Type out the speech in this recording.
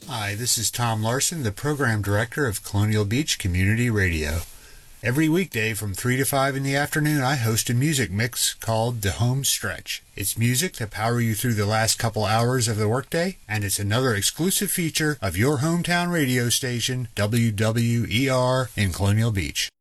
Hi, this is Tom Larson, the Program Director of Colonial Beach Community Radio. Every weekday from 3 to 5 in the afternoon, I host a music mix called The Home Stretch. It's music to power you through the last couple hours of the workday, and it's another exclusive feature of your hometown radio station, WWER in Colonial Beach.